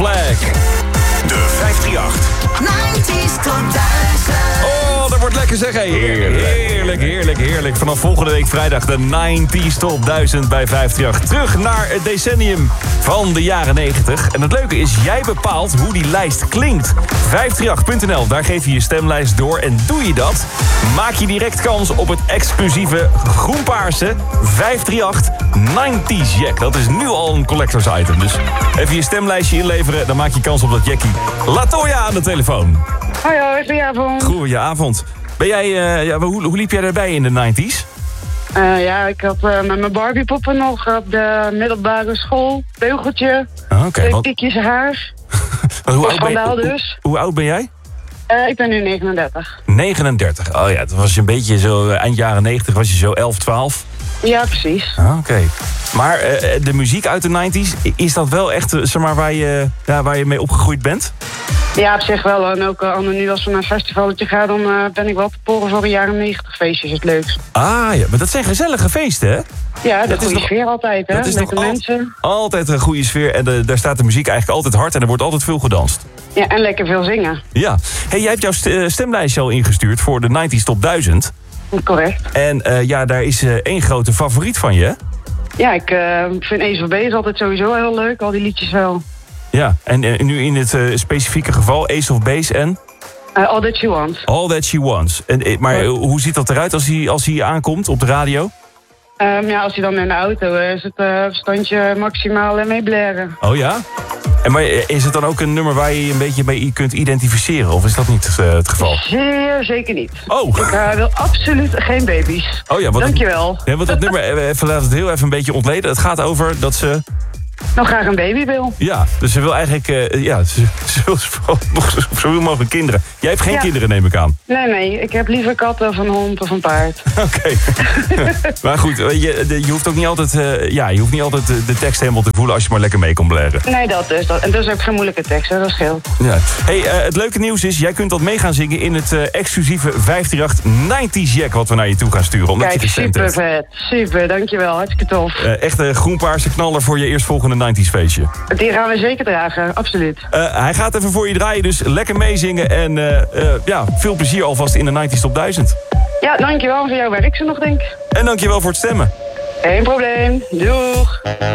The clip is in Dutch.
Flag. De 538. 90s tot 1000. Oh, dat wordt lekker zeg. Hey. Heerlijk. Vanaf volgende week vrijdag de 90s Top 1000 bij 538. Terug naar het decennium van de jaren 90. En het leuke is, jij bepaalt hoe die lijst klinkt. 538.nl, daar geef je je stemlijst door. En doe je dat, maak je direct kans op het exclusieve groenpaarse 538 90s Jack. Dat is nu al een collectors item. Dus even je stemlijstje inleveren, dan maak je kans op dat Jackie. Latoya aan de telefoon. Hoi, goedenavond. Goedenavond. Ben jij, hoe liep jij erbij in de 90s? Ik had met mijn Barbiepoppen nog op de middelbare school. Beugeltje, Oké. piekjes haar. Hoe oud ben jij? Ik ben nu 39. 39. Oh ja, dat was een beetje zo, eind jaren 90 was je zo 11, 12. Ja, precies. Oké. Maar de muziek uit de 90s, is dat wel echt zeg maar, waar je mee opgegroeid bent? Ja, op zich wel. En ook nu als we naar een festivalletje gaan, dan ben ik wel te poren voor een jaren 90 feestjes. Het leukst. Ah ja, maar dat zijn gezellige feesten, hè? Ja, dat is goede sfeer altijd, hè? Dat is Leuke nog mensen. Altijd een goede sfeer en daar staat de muziek eigenlijk altijd hard en er wordt altijd veel gedanst. Ja, en lekker veel zingen. Ja. Hey, jij hebt jouw stemlijstje al ingestuurd voor de 90s Top 1000. Correct. En daar is één grote favoriet van je, hè? Ja, ik vind Ace of Base altijd sowieso heel leuk. Al die liedjes wel. Ja, en nu in het specifieke geval Ace of Base en? All That She Wants. All That She Wants. Maar hoe ziet dat eruit als hij aankomt op de radio? Als hij dan in de auto is, het standje maximaal mee blaren. Oh ja? Maar is het dan ook een nummer waar je je een beetje mee kunt identificeren? Of is dat niet het geval? Zeer zeker niet. Oh. Ik wil absoluut geen baby's. Oh ja, dankjewel. Ja, want dat nummer, laat het heel even een beetje ontleden. Het gaat over dat ze... nog graag een baby wil. Ja, dus ze wil eigenlijk... ze wil nog zoveel mogelijk kinderen. Jij hebt geen kinderen, neem ik aan. Nee. Ik heb liever katten of een hond of een paard. Oké. Maar goed, je hoeft ook niet altijd... je hoeft niet altijd de tekst helemaal te voelen als je maar lekker mee kan blaren. Nee, dat is dat. En dat is ook geen moeilijke tekst, hè? Dat scheelt. Ja. Hey, het leuke nieuws is, jij kunt wat mee gaan zingen in het exclusieve 538 90s Jack wat we naar je toe gaan sturen. Omdat kijk, je gestemd hebt. super vet. Super, dankjewel. Hartstikke tof. Echt een groenpaarse knaller voor je eerstvolgende 90s feestje. Die gaan we zeker dragen, absoluut. Hij gaat even voor je draaien, dus lekker meezingen. En veel plezier alvast in de 90s Top 1000. Ja, dankjewel voor jouw werk zo nog, denk ik. En dankjewel voor het stemmen. Geen probleem. Doeg.